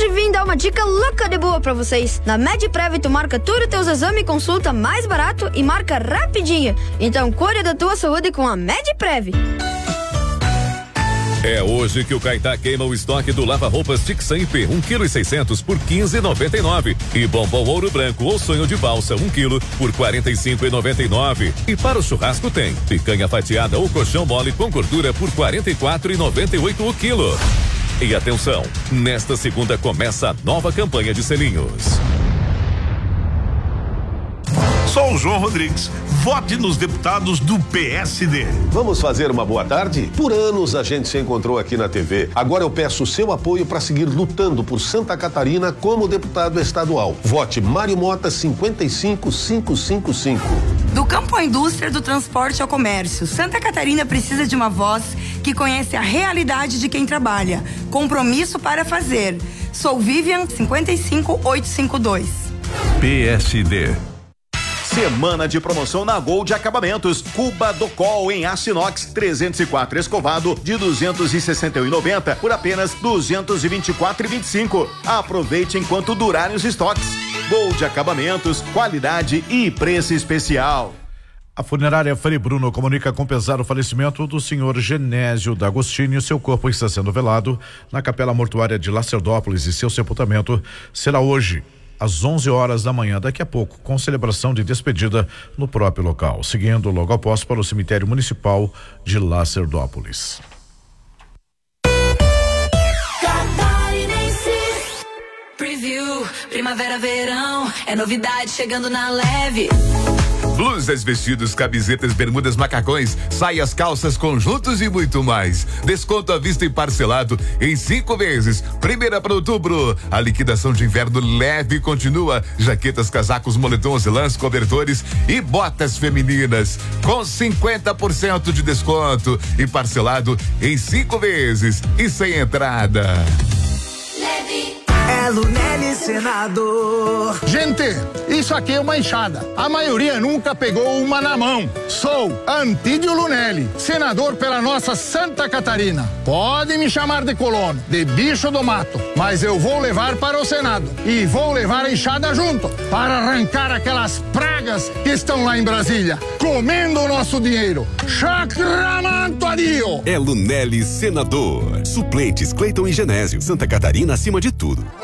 Hoje vim dar uma dica louca de boa pra vocês. Na MedPrev tu marca tudo teus exames e consulta mais barato e marca rapidinho. Então cuide da tua saúde com a MedPrev. É hoje que o Caetá queima o estoque do lava-roupas Tixan IP 1,6 kg por 15,99 e bombom ouro branco ou sonho de valsa 1 kg por 45,99. E para o churrasco tem picanha fatiada ou colchão mole com gordura por 44,98 o quilo. E atenção, nesta segunda começa a nova campanha de selinhos. Sou o João Rodrigues. Vote nos deputados do PSD. Vamos fazer uma boa tarde? Por anos a gente se encontrou aqui na TV. Agora eu peço o seu apoio para seguir lutando por Santa Catarina como deputado estadual. Vote Mário Mota 55555. Do campo à indústria, do transporte ao comércio, Santa Catarina precisa de uma voz que conhece a realidade de quem trabalha. Compromisso para fazer. Sou Vivian 55852. PSD. Semana de promoção na Gold Acabamentos. Cuba do Col em aço inox 304 escovado de 261,90 por apenas 224,25. Aproveite enquanto durarem os estoques. Gold Acabamentos, qualidade e preço especial. A funerária Frei Bruno comunica com pesar o falecimento do senhor Genésio D'Agostini. Seu corpo está sendo velado na Capela Mortuária de Lacerdópolis e seu sepultamento será hoje às 11 horas da manhã, daqui a pouco, com celebração de despedida no próprio local, seguindo logo após para o cemitério municipal de Lacerdópolis. Preview, primavera, verão, é novidade chegando na Leve. Blusas, vestidos, camisetas, bermudas, macacões, saias, calças, conjuntos e muito mais. Desconto à vista e parcelado em 5 vezes. 1º para outubro. A liquidação de inverno leve continua. Jaquetas, casacos, moletons, lãs, cobertores e botas femininas com 50% de desconto e parcelado em 5 vezes e sem entrada. Leve. É Lunelli Senador. Gente, isso aqui é uma enxada. A maioria nunca pegou uma na mão. Sou Antídio Lunelli, senador pela nossa Santa Catarina. Pode me chamar de colono, de bicho do mato, mas eu vou levar para o Senado e vou levar a enxada junto para arrancar aquelas pragas que estão lá em Brasília, comendo o nosso dinheiro. Chacramanto adio. É Lunelli Senador. Suplentes Cleiton e Genésio. Santa Catarina acima de tudo.